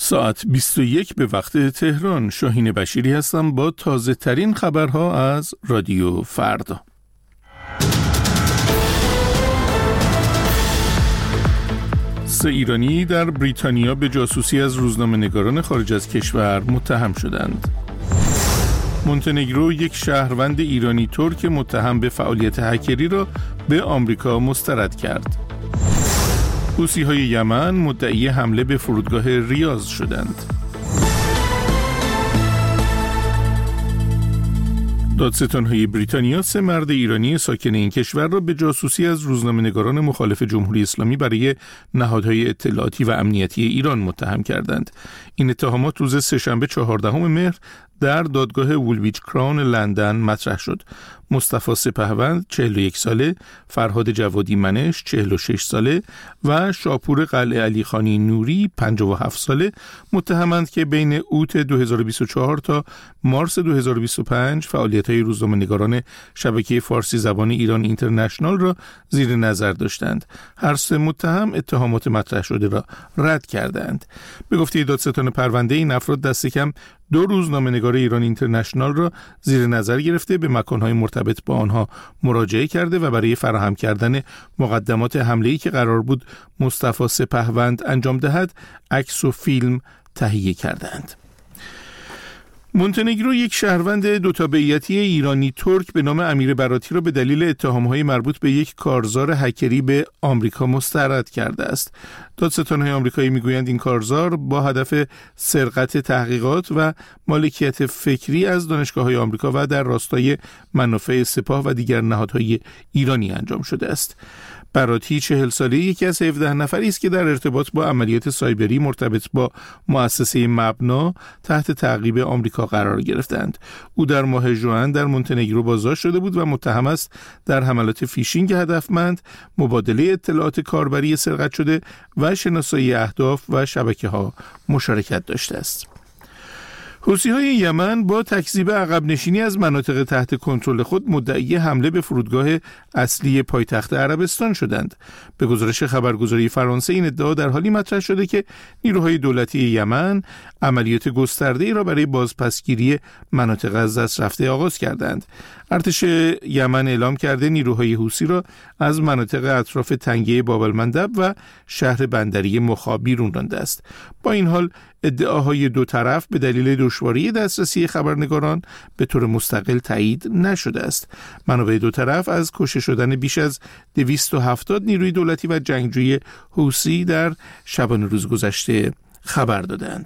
ساعت 21 به وقت تهران. شاهین بشیری هستم با تازه ترین خبرها از رادیو فردا. سه ایرانی در بریتانیا به جاسوسی از روزنامه‌نگاران خارج از کشور متهم شدند. مونتنگرو یک شهروند ایرانی ترک متهم به فعالیت هکری را به آمریکا مسترد کرد. حوثی‌های یمن مدعی حمله به فرودگاه ریاض شدند. دادستان‌های بریتانیا سه مرد ایرانی ساکن این کشور را به جاسوسی از روزنامه‌نگاران مخالف جمهوری اسلامی برای نهادهای اطلاعاتی و امنیتی ایران متهم کردند. این اتهامات روز سه‌شنبه 14 مهر در دادگاه وولویچ کراون لندن مطرح شد. مصطفی سپهوند 41 ساله، فرهاد جوادی منش 46 ساله و شاپور قلعه علیخانی نوری 57 ساله متهمند که بین اوت 2024 تا مارس 2025 فعالیت‌های روزنامه‌نگاران شبکه فارسی زبان ایران اینترنشنال را زیر نظر داشتند. هر سه متهم اتهامات مطرح شده را رد کردند. به گفته دادستان پرونده، این افراد دست کم 2 روزنامه‌نگار ایران اینترنشنال را زیر نظر گرفته، به مکان‌های مرتبط با آنها مراجعه کرده و برای فراهم کردن مقدمات حمله‌ای که قرار بود مصطفی سپهوند انجام دهد، عکس و فیلم تهیه کردند. مونتنگرو یک شهروند دوتابعیتی ایرانی ترک به نام امیر براتی را به دلیل اتهام‌های مربوط به یک کارزار هکری به آمریکا مسترد کرده است. دادستان‌های آمریکایی میگویند این کارزار با هدف سرقت تحقیقات و مالکیت فکری از دانشگاه‌های آمریکا و در راستای منافع سپاه و دیگر نهادهای ایرانی انجام شده است. براتی 40 ساله یکی از 17 نفری است که در ارتباط با عملیات سایبری مرتبط با مؤسسه مبنا تحت تعقیب آمریکا قرار گرفتند. او در ماه ژوئن در مونتنگرو بازداشت شده بود و متهم است در حملات فیشینگ هدفمند، مبادله اطلاعات کاربری سرقت شده و شناسایی اهداف و شبکه‌ها مشارکت داشته است. حوثی‌های یمن با تکذیب عقب نشینی از مناطق تحت کنترل خود مدعی حمله به فرودگاه اصلی پایتخت عربستان شدند. به گزارش خبرگزاری فرانسه، این ادعا در حالی مطرح شده که نیروهای دولتی یمن عملیات گسترده‌ای را برای بازپسگیری مناطق از دست رفته آغاز کردند. ارتش یمن اعلام کرده نیروهای حوثی را از مناطق اطراف تنگه باب‌المندب و شهر بندری مخا بیرون رانده است. با این حال ادعاهای دو طرف به دلیل دشواری دسترسی خبرنگاران به طور مستقل تایید نشده است. منابع دو طرف از کشته شدن بیش از 270 نیروی دولتی و جنگجوی حوثی در شبانه روز گذشته خبر دادند.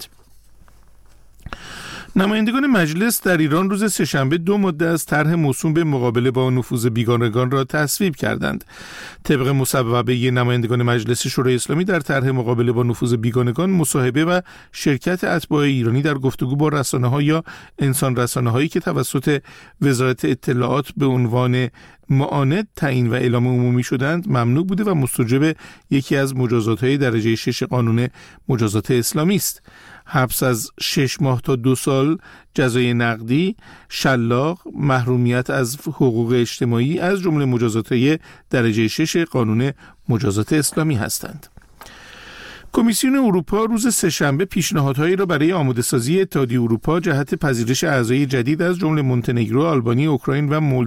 نمایندگان مجلس در ایران روز سه‌شنبه 2 ماده از طرح موسوم به مقابله با نفوذ بیگانگان را تصویب کردند. طبق مصوبه نمایندگان مجلس شورای اسلامی، در طرح مقابله با نفوذ بیگانگان مصاحبه و شرکت اتباع ایرانی در گفتگو با رسانه‌ها یا انسان رسانه‌هایی که توسط وزارت اطلاعات به عنوان معاند تعیین و اعلام عمومی شدند ممنوع بوده و مستوجب یکی از مجازات‌های درجه 6 قانون مجازات اسلامی است. حبس از 6 ماه تا 2 سال، جزای نقدی، شلاق، محرومیت از حقوق اجتماعی از جمله مجازات‌های درجه 6 قانون مجازات اسلامی هستند. کمیسیون اروپا روز سه‌شنبه پیشنهادهایی را برای آماده‌سازی اتحادیه اروپا جهت پذیرش اعضای جدید از جمله مونتنگرو، آلبانی، اوکراین و